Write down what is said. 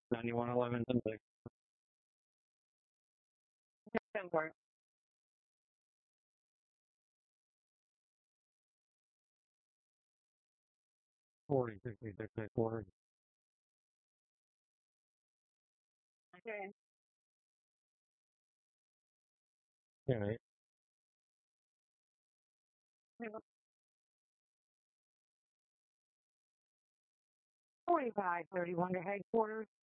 9111 and 10-4. 40, 66, 40. Okay. Yeah, right. 4531 to headquarters.